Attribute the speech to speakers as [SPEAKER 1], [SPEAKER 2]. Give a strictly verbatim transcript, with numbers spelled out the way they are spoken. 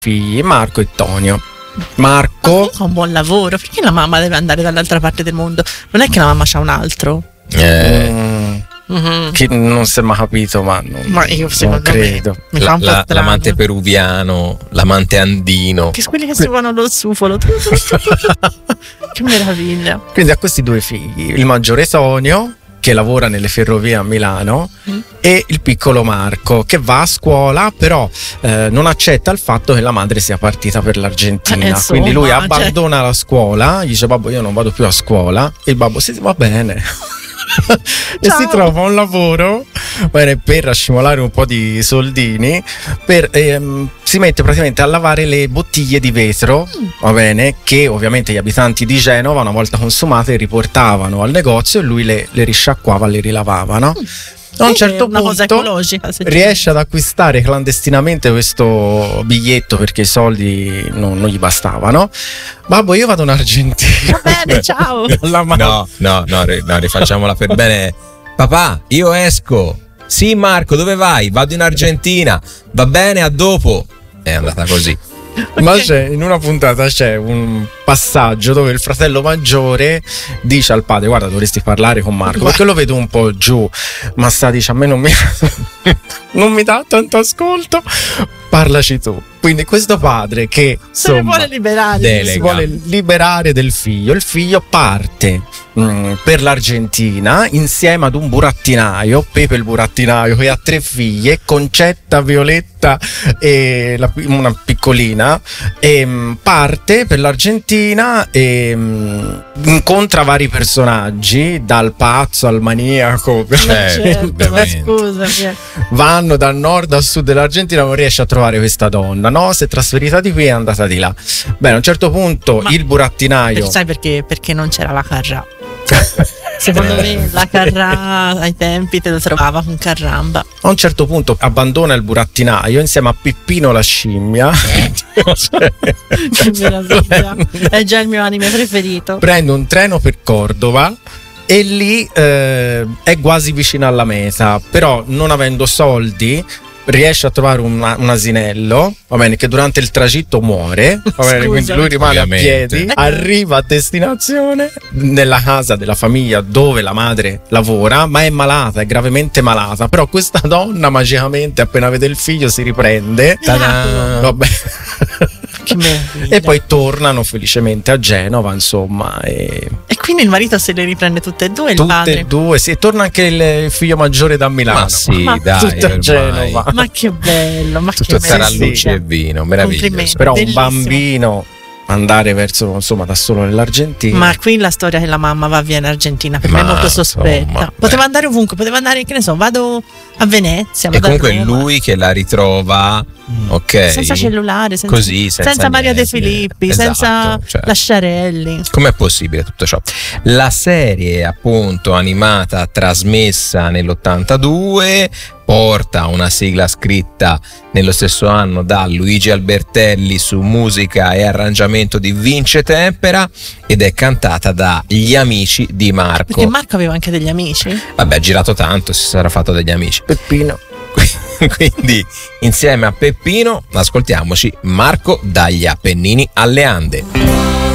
[SPEAKER 1] figli, Marco e Tonio. Marco
[SPEAKER 2] fa un buon lavoro, perché la mamma deve andare dall'altra parte del mondo? Non è che la mamma c'ha un altro?
[SPEAKER 1] Eh. Mm. Mm-hmm. Che non si è mai capito, ma non,
[SPEAKER 2] ma io
[SPEAKER 1] non credo.
[SPEAKER 2] Me, mi
[SPEAKER 3] la, la, l'amante peruviano, l'amante andino,
[SPEAKER 2] che quelli che si vanno allo sufolo. Che meraviglia.
[SPEAKER 1] Quindi ha questi due figli, il maggiore Tonio, che lavora nelle ferrovie a Milano, mm. e il piccolo Marco, che va a scuola, però eh, non accetta il fatto che la madre sia partita per l'Argentina. Eh, insomma, quindi lui abbandona cioè... la scuola, dice babbo io non vado più a scuola, e il babbo si va bene. E si trova un lavoro bene, per scimolare un po' di soldini, per, ehm, si mette praticamente a lavare le bottiglie di vetro, mm. va bene, che ovviamente gli abitanti di Genova, una volta consumate, riportavano al negozio e lui le, le risciacquava, le rilavava, no? Mm. A un certo punto riesce ad acquistare clandestinamente questo biglietto perché i soldi non, non gli bastavano. Babbo, io vado in Argentina.
[SPEAKER 2] Va bene, ciao.
[SPEAKER 3] No, no, no, no, rifacciamola per bene. Papà, io esco. Sì, Marco, dove vai? Vado in Argentina. Va bene, a dopo. È andata così.
[SPEAKER 1] Okay. Ma c'è, in una puntata c'è un passaggio dove il fratello maggiore dice al padre: guarda, dovresti parlare con Marco, perché lo vedo un po' giù, ma sta dice a me non mi, non mi dà tanto ascolto, parlaci tu. Quindi questo padre che
[SPEAKER 2] se ne vuole liberare,
[SPEAKER 1] si vuole liberare del figlio, il figlio parte mh, per l'Argentina insieme ad un burattinaio, Pepe il burattinaio, che ha tre figlie, Concetta, Violetta e la, una piccolina, e mh, parte per l'Argentina e mh, incontra vari personaggi, dal pazzo al maniaco,
[SPEAKER 2] certo, ma scusa,
[SPEAKER 1] vanno dal nord al sud dell'Argentina, non riesce a trovare questa donna. No, si è trasferita di qui e è andata di là. Bene, a un certo punto ma il burattinaio.
[SPEAKER 2] Sai perché? Perché non c'era la Carrà. Secondo me la Carrà ai tempi te lo trovava con Carramba.
[SPEAKER 1] A un certo punto abbandona il burattinaio insieme a Peppino la scimmia.
[SPEAKER 2] Che meraviglia. È già il mio anime preferito.
[SPEAKER 1] Prende un treno per Cordova e lì eh, è quasi vicino alla meta, però non avendo soldi riesce a trovare un, un asinello, va bene, che durante il tragitto muore, va bene, quindi lui rimane ovviamente a piedi, arriva a destinazione nella casa della famiglia dove la madre lavora, ma è malata, è gravemente malata, però questa donna magicamente appena vede il figlio si riprende. Vabbè. E poi tornano felicemente a Genova, insomma, e...
[SPEAKER 2] e quindi il marito se le riprende tutte e due, il
[SPEAKER 1] tutte
[SPEAKER 2] padre?
[SPEAKER 1] e due, sì, torna anche il figlio maggiore da Milano.
[SPEAKER 3] Ma sì,
[SPEAKER 2] ma
[SPEAKER 3] dai,
[SPEAKER 1] tutto a Genova.
[SPEAKER 2] Ma che bello, ma
[SPEAKER 3] tutto
[SPEAKER 2] che
[SPEAKER 3] sarà luce e vino, meraviglioso.
[SPEAKER 1] Però
[SPEAKER 2] bellissimo.
[SPEAKER 1] Un bambino andare verso, insomma, da solo nell'Argentina.
[SPEAKER 2] Ma qui la storia che la mamma va via in Argentina per me è molto sospetta. Insomma, poteva beh. andare ovunque, poteva andare, che ne so, vado a Venezia, vado
[SPEAKER 3] e comunque
[SPEAKER 2] a Roma.
[SPEAKER 3] Lui che la ritrova, ok,
[SPEAKER 2] senza cellulare, senza,
[SPEAKER 3] così, senza,
[SPEAKER 2] senza Maria
[SPEAKER 3] niente.
[SPEAKER 2] De Filippi,
[SPEAKER 3] Esatto,
[SPEAKER 2] senza
[SPEAKER 3] cioè.
[SPEAKER 2] Lasciarelli.
[SPEAKER 3] Com'è possibile tutto ciò? La serie appunto animata trasmessa nell'ottantadue porta una sigla scritta nello stesso anno da Luigi Albertelli su musica e arrangiamento di Vince Tempera ed è cantata dagli amici di Marco.
[SPEAKER 2] Perché Marco aveva anche degli amici?
[SPEAKER 3] Vabbè, ha girato tanto, si sarà fatto degli amici.
[SPEAKER 1] Peppino.
[SPEAKER 3] Quindi insieme a Peppino ascoltiamoci Marco dagli Appennini alle Ande.